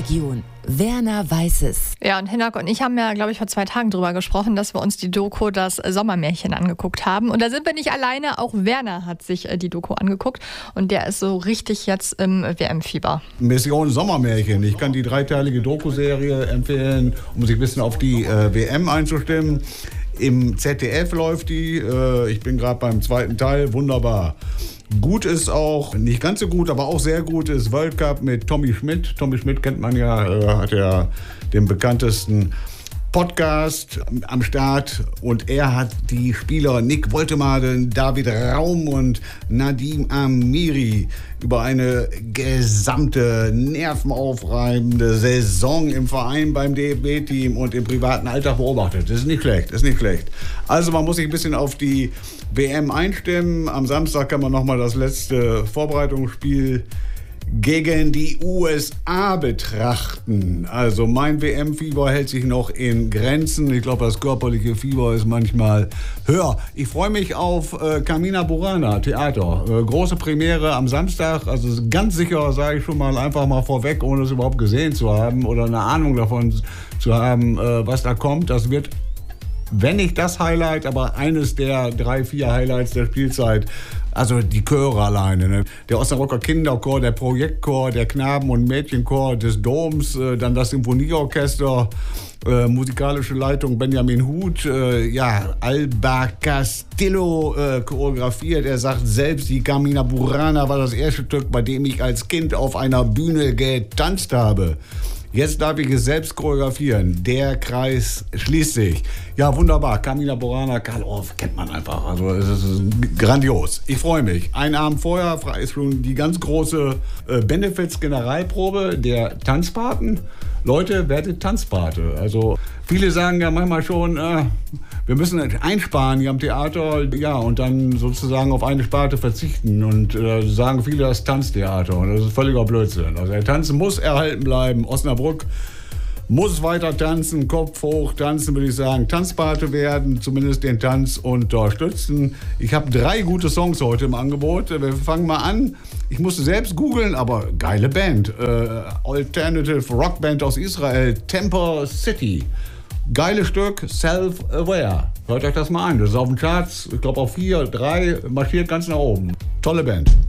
Region. Werner weiß es. Ja, und Hinak und ich haben ja, glaube ich, vor 2 Tagen drüber gesprochen, dass wir uns die Doku Das Sommermärchen angeguckt haben. Und da sind wir nicht alleine, auch Werner hat sich die Doku angeguckt und der ist so richtig jetzt im WM-Fieber. Mission Sommermärchen. Ich kann die 3-teilige Doku-Serie empfehlen, um sich ein bisschen auf die WM einzustimmen. Im ZDF läuft die. Ich bin gerade beim 2. Teil. Wunderbar. Gut ist auch, nicht ganz so gut, aber auch sehr gut ist World Cup mit Tommy Schmidt. Tommy Schmidt kennt man ja, hat ja den bekanntesten Podcast am Start und er hat die Spieler Nick Woltemade, David Raum und Nadim Amiri über eine gesamte nervenaufreibende Saison im Verein, beim DFB-Team und im privaten Alltag beobachtet. Das ist nicht schlecht, Also man muss sich ein bisschen auf die WM einstimmen. Am Samstag kann man nochmal das letzte Vorbereitungsspiel gegen die USA betrachten. Also mein WM-Fieber hält sich noch in Grenzen. Ich glaube, das körperliche Fieber ist manchmal höher. Ich freue mich auf Carmina Burana Theater. Große Premiere am Samstag. Also ganz sicher, sage ich schon mal, einfach mal vorweg, ohne es überhaupt gesehen zu haben oder eine Ahnung davon zu haben, was da kommt. Das wird, wenn nicht das Highlight, aber eines der 3-4 Highlights der Spielzeit. Also die Chöre alleine, ne? Der Osnabrücker Kinderchor, der Projektchor, der Knaben- und Mädchenchor des Doms, dann das Symphonieorchester, musikalische Leitung Benjamin Huth, Alba Castillo choreografiert. Er sagt selbst, die Carmina Burana war das erste Stück, bei dem ich als Kind auf einer Bühne getanzt habe. Jetzt darf ich es selbst choreografieren. Der Kreis schließt sich. Ja, wunderbar. Carmina Burana, Karl Orff kennt man einfach. Also es ist grandios. Ich freue mich. Einen Abend vorher ist schon die ganz große Benefits-Generalprobe der Tanzpaten. Leute, werdet Tanzpate. Also viele sagen ja manchmal schon, wir müssen einsparen hier am Theater, ja, und dann sozusagen auf eine Sparte verzichten. Und sagen viele, das Tanztheater. Und das ist völliger Blödsinn. Also der Tanz muss erhalten bleiben. Osnabrück muss weiter tanzen, Kopf hoch tanzen, würde ich sagen. Tanzpate werden, zumindest den Tanz unterstützen. Ich habe 3 gute Songs heute im Angebot. Wir fangen mal an. Ich musste selbst googeln, aber geile Band. Alternative Rockband aus Israel, Temper City. Geiles Stück, Self-Aware. Hört euch das mal an. Das ist auf den Charts, ich glaube auf 4, 3, marschiert ganz nach oben. Tolle Band.